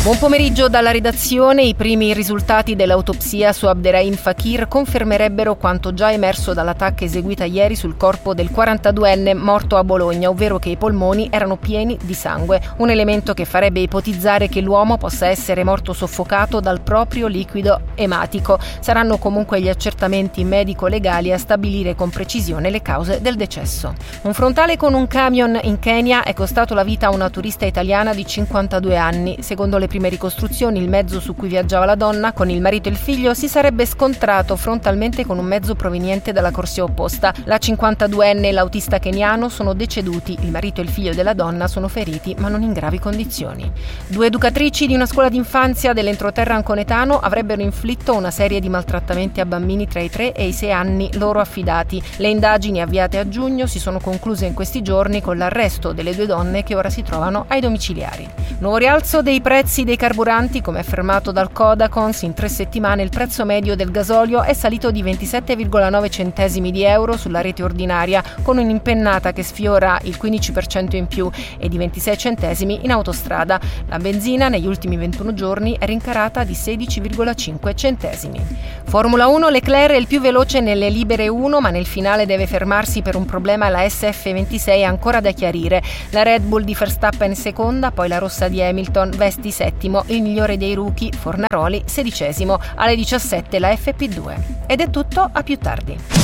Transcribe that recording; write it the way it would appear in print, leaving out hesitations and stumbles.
Buon pomeriggio dalla redazione. I primi risultati dell'autopsia su Abderrahim Fakir confermerebbero quanto già emerso dalla TAC eseguita ieri sul corpo del 42enne morto a Bologna, ovvero che i polmoni erano pieni di sangue, un elemento che farebbe ipotizzare che l'uomo possa essere morto soffocato dal proprio liquido ematico. Saranno comunque gli accertamenti medico-legali a stabilire con precisione le cause del decesso. Un frontale con un camion in Kenya è costato la vita a una turista italiana di 52 anni. Secondo le prime ricostruzioni, il mezzo su cui viaggiava la donna con il marito e il figlio si sarebbe scontrato frontalmente con un mezzo proveniente dalla corsia opposta. La 52enne e l'autista keniano sono deceduti, il marito e il figlio della donna sono feriti ma non in gravi condizioni. 2 educatrici di una scuola d'infanzia dell'entroterra anconetano avrebbero inflitto una serie di maltrattamenti a bambini tra i 3 e i 6 anni loro affidati. Le indagini avviate a giugno si sono concluse in questi giorni con l'arresto delle 2 donne che ora si trovano ai domiciliari. Nuovo rialzo dei prezzi dei carburanti. Come affermato dal Codacons, in 3 settimane il prezzo medio del gasolio è salito di 27,9 centesimi di euro sulla rete ordinaria, con un'impennata che sfiora il 15% in più, e di 26 centesimi in autostrada. La benzina negli ultimi 21 giorni è rincarata di 16,5 centesimi. Formula 1, Leclerc è il più veloce nelle libere 1, ma nel finale deve fermarsi per un problema alla SF26 ancora da chiarire. La Red Bull di Verstappen seconda, poi la rossa di Hamilton, Vesti settimo, il migliore dei rookie Fornaroli 16°. Alle 17 la FP2. Ed è tutto, a più tardi.